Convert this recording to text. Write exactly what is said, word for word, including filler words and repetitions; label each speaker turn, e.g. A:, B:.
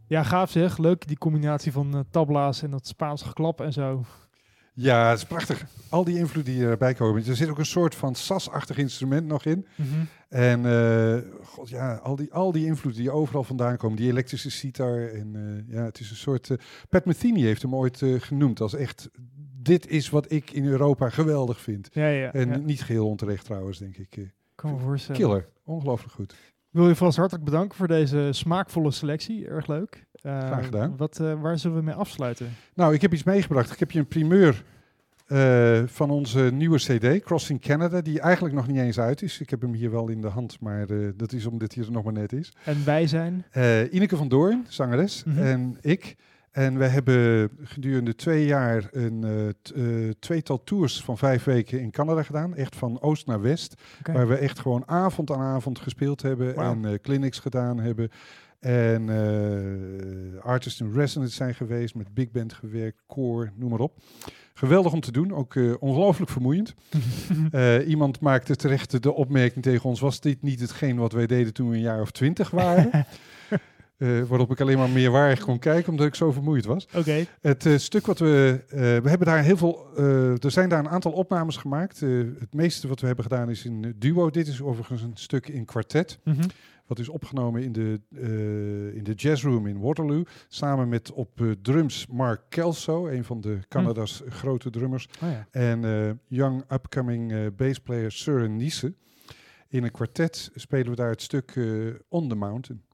A: Ja, gaaf zeg. Leuk die combinatie van uh, tabla's en dat Spaans geklap en zo.
B: Ja, het is prachtig. Al die invloed die erbij komen. Er zit ook een soort van sas-achtig instrument nog in.
A: Mm-hmm.
B: En uh, god, ja, al die, al die invloeden die overal vandaan komen. Die elektrische sitar. En uh, ja, het is een soort... Uh, Pat Metheny heeft hem ooit uh, genoemd als echt... Dit is wat ik in Europa geweldig vind.
A: Ja, ja,
B: en
A: ja.
B: niet geheel onterecht trouwens, denk ik. Uh,
A: kan me voorstellen.
B: Killer. Ongelooflijk goed.
A: Ik wil je vast hartelijk bedanken voor deze smaakvolle selectie. Erg leuk. Uh,
B: Graag gedaan.
A: Wat, uh, waar zullen we mee afsluiten?
B: Nou, ik heb iets meegebracht. Ik heb je een primeur uh, van onze nieuwe cd, Crossing Canada, die eigenlijk nog niet eens uit is. Ik heb hem hier wel in de hand, maar uh, dat is omdat hij er nog maar net is.
A: En wij zijn?
B: Uh, Ineke van Doorn, zangeres, mm-hmm. en ik. En wij hebben gedurende twee jaar een uh, t, uh, tweetal tours van vijf weken in Canada gedaan. Echt van oost naar west. Okay. Waar we echt gewoon avond aan avond gespeeld hebben. Wow. En uh, clinics gedaan hebben. En uh, artists in residence zijn geweest. Met big band gewerkt, koor, noem maar op. Geweldig om te doen. Ook uh, ongelooflijk vermoeiend. uh, iemand maakte terecht de opmerking tegen ons. Was dit niet hetgeen wat wij deden toen we een jaar of twintig waren? Uh, waarop ik alleen maar meerwaardig kon kijken, omdat ik zo vermoeid was.
A: Okay.
B: Het uh, stuk wat we... Uh, we hebben daar heel veel... Uh, er zijn daar een aantal opnames gemaakt. Uh, het meeste wat we hebben gedaan is in duo. Dit is overigens een stuk in kwartet. Mm-hmm. Wat is opgenomen in de, uh, in de jazzroom in Waterloo. Samen met op uh, drums Mark Kelso, een van de Canada's mm. grote drummers.
A: Oh ja.
B: En uh, young upcoming uh, bassplayer Søren Niese. In een kwartet spelen we daar het stuk uh, On the Mountain.